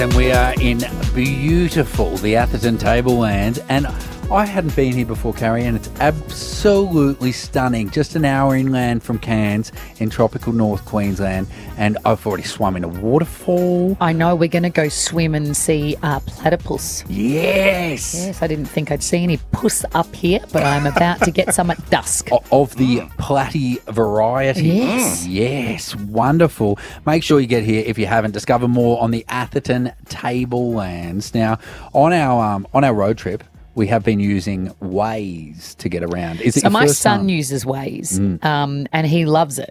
And we are in beautiful, the Atherton Tablelands, and I hadn't been here before, Carrie, and it's absolutely stunning. Just an hour inland from Cairns in tropical North Queensland, and I've already swum in a waterfall. I know, we're going to go swim and see platypus. Yes! Yes, I didn't think I'd see any puss up here, but I'm about to get some at dusk. Of the platy variety. Yes. Yes, wonderful. Make sure you get here if you haven't. Discover more on the Atherton Tablelands. Now, on our road trip, we have been using Waze to get around. Is it So your my first son time? uses Waze, and he loves it.